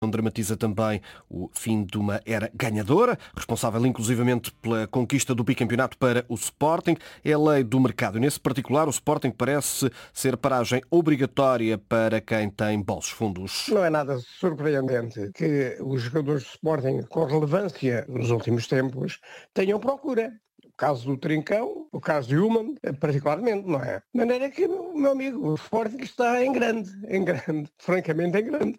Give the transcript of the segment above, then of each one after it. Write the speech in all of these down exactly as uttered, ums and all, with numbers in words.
Dramatiza também o fim de uma era ganhadora, responsável inclusivamente pela conquista do bicampeonato para o Sporting. É a lei do mercado e, nesse particular, o Sporting parece ser paragem obrigatória para quem tem bolsos fundos. Não é nada surpreendente que os jogadores do Sporting, com relevância nos últimos tempos, tenham procura. O caso do Trincão, o caso de Human, particularmente, não é? De maneira que, meu amigo, o Sporting está em grande, em grande, francamente em grande.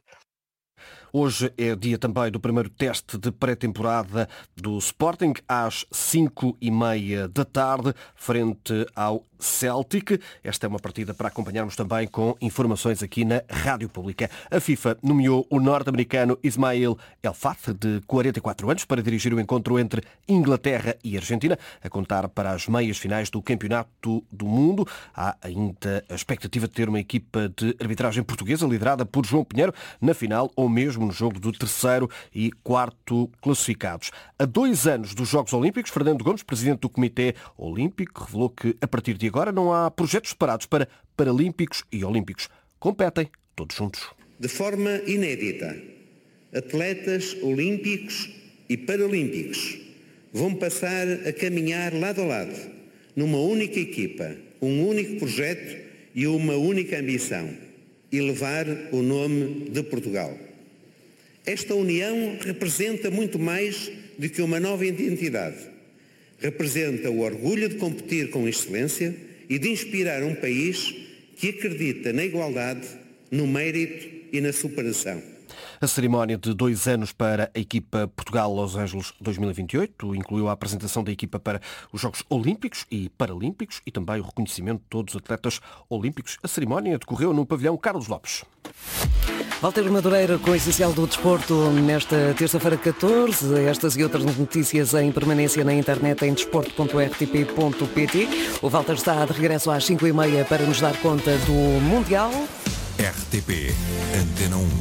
Hoje é dia também do primeiro teste de pré-temporada do Sporting, às cinco e meia da tarde, frente ao Celtic. Esta é uma partida para acompanharmos também com informações aqui na Rádio Pública. A FIFA nomeou o norte-americano Ismail El Fath, de quarenta e quatro anos, para dirigir o encontro entre Inglaterra e Argentina, a contar para as meias finais do Campeonato do Mundo. Há ainda a expectativa de ter uma equipa de arbitragem portuguesa, liderada por João Pinheiro, na final ou mesmo no jogo do terceiro e quarto classificados. A dois anos dos Jogos Olímpicos, Fernando Gomes, presidente do Comitê Olímpico, revelou que a partir de agora não há projetos separados para Paralímpicos e Olímpicos. Competem todos juntos. De forma inédita, atletas olímpicos e paralímpicos vão passar a caminhar lado a lado, numa única equipa, um único projeto e uma única ambição: elevar o nome de Portugal. Esta união representa muito mais do que uma nova identidade. Representa o orgulho de competir com excelência e de inspirar um país que acredita na igualdade, no mérito e na superação. A cerimónia de dois anos para a equipa Portugal-Los Angeles dois mil e vinte e oito incluiu a apresentação da equipa para os Jogos Olímpicos e Paralímpicos e também o reconhecimento de todos os atletas olímpicos. A cerimónia decorreu no pavilhão Carlos Lopes. Walter Madureira com o essencial do desporto nesta terça-feira catorze. Estas e outras notícias em permanência na internet em desporto ponto r t p ponto p t. O Walter está de regresso às cinco e meia para nos dar conta do Mundial. R T P Antena um.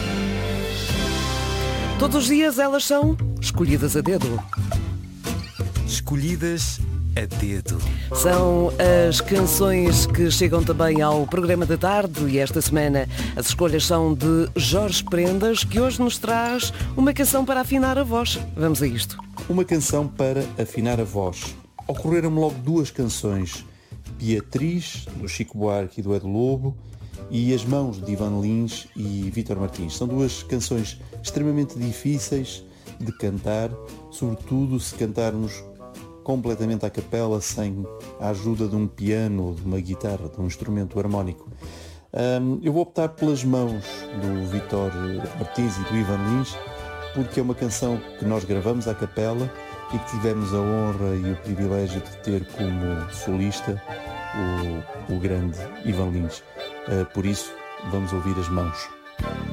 Todos os dias elas são escolhidas a dedo. Escolhidas a dedo. São as canções que chegam também ao programa da tarde e esta semana as escolhas são de Jorge Prendas, que hoje nos traz uma canção para afinar a voz. Vamos a isto. Uma canção para afinar a voz. Ocorreram-me logo duas canções: Beatriz, do Chico Buarque e do Edu Lobo, e As Mãos, de Ivan Lins e Vítor Martins. São duas canções extremamente difíceis de cantar, sobretudo se cantarmos completamente à capela, sem a ajuda de um piano ou de uma guitarra, de um instrumento harmónico. Um, eu vou optar pelas Mãos, do Vítor Martins e do Ivan Lins, porque é uma canção que nós gravamos à capela e que tivemos a honra e o privilégio de ter como solista o, o grande Ivan Lins. Uh, por isso, vamos ouvir As Mãos.